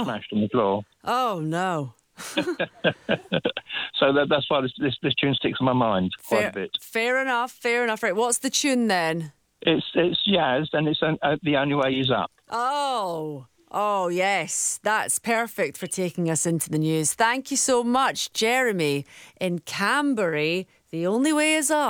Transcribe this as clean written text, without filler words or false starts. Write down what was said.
smashed on the floor. Oh, no. So that's why this tune sticks in my mind quite a bit. Fair enough. Right, what's the tune then? It's jazz, and it's The Only Way Is Up. Oh, yes. That's perfect for taking us into the news. Thank you so much, Jeremy in Canberra. The Only Way Is Up.